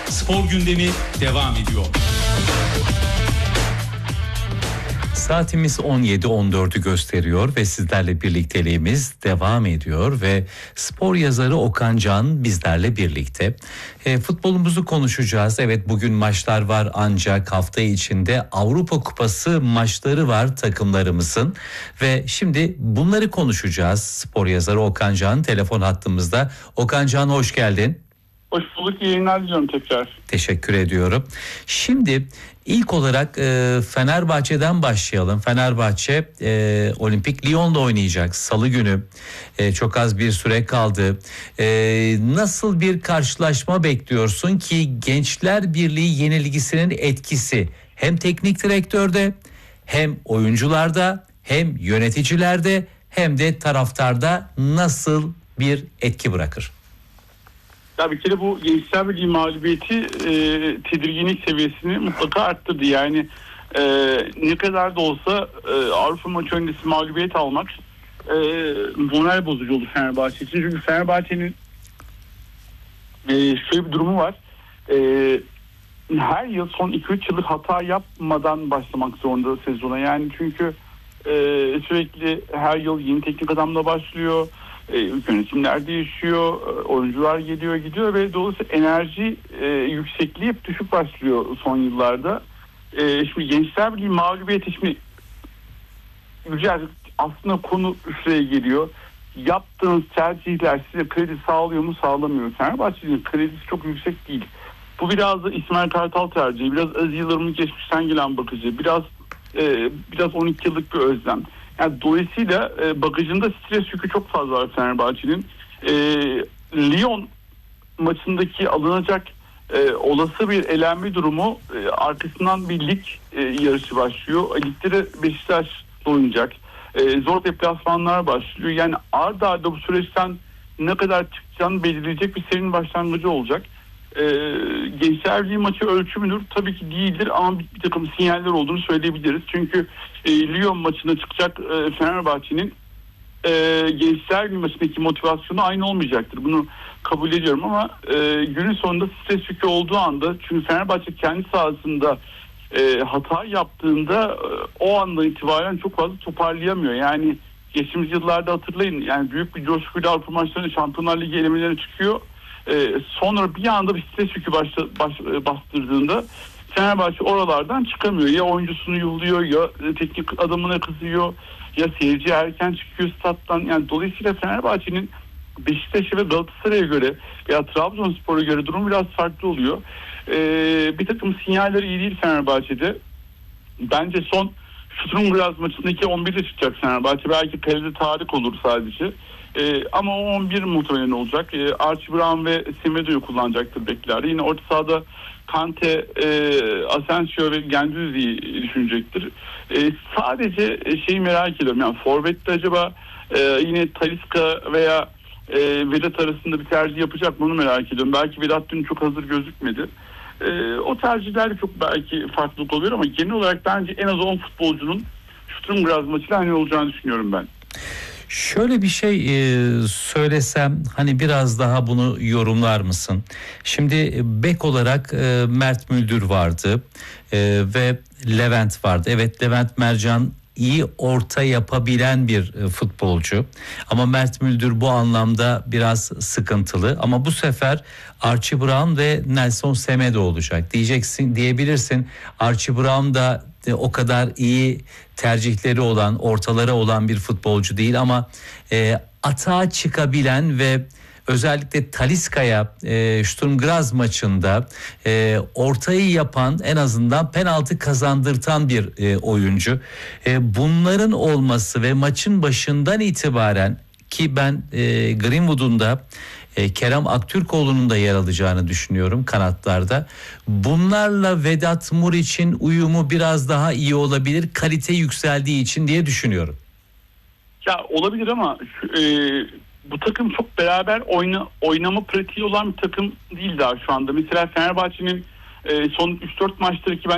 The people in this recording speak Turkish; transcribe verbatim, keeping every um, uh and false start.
Spor gündemi devam ediyor. Saatimiz on yedi on dördü gösteriyor ve sizlerle birlikteliğimiz devam ediyor ve spor yazarı Okan Can bizlerle birlikte. E, futbolumuzu konuşacağız. Evet, bugün maçlar var ancak hafta içinde Avrupa Kupası maçları var takımlarımızın ve şimdi bunları konuşacağız. Spor yazarı Okan Can telefon hattımızda. Okan Can, hoş geldin. Hoş bulduk, iyi yayınlar diliyorum tekrar. Teşekkür ediyorum. Şimdi ilk olarak e, Fenerbahçe'den başlayalım. Fenerbahçe e, Olimpik Lyon'da oynayacak Salı günü. E, çok az bir süre kaldı. E, nasıl bir karşılaşma bekliyorsun ki Gençler Birliği yenilgisinin etkisi hem teknik direktörde hem oyuncularda hem yöneticilerde hem de taraftarda nasıl bir etki bırakır? Ya bir kere bu Gençler Birliği mağlubiyeti e, tedirginlik seviyesini mutlaka arttırdı. Yani e, ne kadar da olsa e, Avrupa maçı öncesi mağlubiyet almak e, moral bozucu oldu Fenerbahçe için. Çünkü Fenerbahçe'nin e, şöyle bir durumu var. E, her yıl son iki üç yıllık hata yapmadan başlamak zorunda sezona. Yani çünkü e, sürekli her yıl yeni teknik adamla başlıyor. E, yönetimler değişiyor, e, oyuncular geliyor gidiyor ve dolayısıyla enerji e, yüksekliği hep düşük başlıyor son yıllarda. E, şimdi Gençler Birliği mağlubiyeti şimdi güzel, aslında konu şuraya geliyor. Yaptığınız tercihler size kredi sağlıyor mu, sağlamıyor? Fenerbahçe'nin kredisi çok yüksek değil. Bu biraz da İsmail Kartal tercihi, biraz Aziz Yıldırım'ın geçmişten gelen bakıcı, biraz e, biraz on iki yıllık bir özlem. Yani dolayısıyla e, bagajında stres yükü çok fazla var Fenerbahçe'nin. E, Lyon maçındaki alınacak e, olası bir elenme durumu e, arkasından bir lig e, yarışı başlıyor. Ligde de Beşiktaş oynayacak. E, zor deplasmanlar başlıyor. Yani arda arda bu süreçten ne kadar çıkacağını belirleyecek bir serinin başlangıcı olacak. E, Gençler Birliği maçı ölçü müdür? Tabii ki değildir ama bir, bir takım sinyaller olduğunu söyleyebiliriz. Çünkü e, Lyon maçına çıkacak e, Fenerbahçe'nin e, Gençler Birliği maçındaki motivasyonu aynı olmayacaktır. Bunu kabul ediyorum ama e, günün sonunda stres yükü olduğu anda, çünkü Fenerbahçe kendi sahasında e, hata yaptığında e, o andan itibaren çok fazla toparlayamıyor. Yani geçtiğimiz yıllarda hatırlayın, yani büyük bir coşkuyla Avrupa maçlarında Şampiyonlar Ligi elemelerine çıkıyor. Ee, sonra bir anda bir stres yükü başla, baş, bastırdığında Fenerbahçe oralardan çıkamıyor. Ya oyuncusunu yolluyor, ya teknik adamına kızıyor, ya seyirci erken çıkıyor stat'tan. Yani dolayısıyla Fenerbahçe'nin Beşiktaş'a ve Galatasaray'a göre veya Trabzonspor'a göre durum biraz farklı oluyor. Ee, bir takım sinyaller iyi değil Fenerbahçe'de. Bence son Stuttgart maçındaki on birde çıkacak Fenerbahçe. Belki kalede Tarık olur sadece. Ee, ama o on bir muhtemelen olacak. Ee, Archie Brown ve Semedo'yu kullanacaktır bekler. Yine orta sahada Kante, e, Asensio ve Guendouzi'yi düşünecektir. Ee, sadece şeyi merak ediyorum. Yani forvette acaba e, yine Talisca veya e, Vedat arasında bir tercih yapacak mı, onu merak ediyorum. Belki Vedat dün çok hazır gözükmedi. E, o tercihler çok belki farklılık oluyor ama genel olarak bence en az on futbolcunun Stuttgart maçıyla aynı olacağını düşünüyorum ben. Şöyle bir şey e, söylesem, hani biraz daha bunu yorumlar mısın? Şimdi bek olarak e, Mert Müldür vardı e, ve Levent vardı. Evet, Levent Mercan iyi orta yapabilen bir e, futbolcu. Ama Mert Müldür bu anlamda biraz sıkıntılı. Ama bu sefer Archie Brown ve Nelson Semedo olacak. Diyeceksin, diyebilirsin. Archie Brown da e, o kadar iyi tercihleri olan, ortalara olan bir futbolcu değil ama e, atağa çıkabilen ve özellikle Talisca'ya e, Sturm Graz maçında e, ortayı yapan, en azından penaltı kazandırtan bir e, oyuncu. E, bunların olması ve maçın başından itibaren, ki ben e, Greenwood'un da e, Kerem Aktürkoğlu'nun da yer alacağını düşünüyorum kanatlarda. Bunlarla Vedat Muriç'in uyumu biraz daha iyi olabilir, kalite yükseldiği için diye düşünüyorum. Ya olabilir ama e, bu takım çok beraber oyna, oynama pratiği olan bir takım değil daha şu anda. Mesela Fenerbahçe'nin e, son üç dört maçtaki ben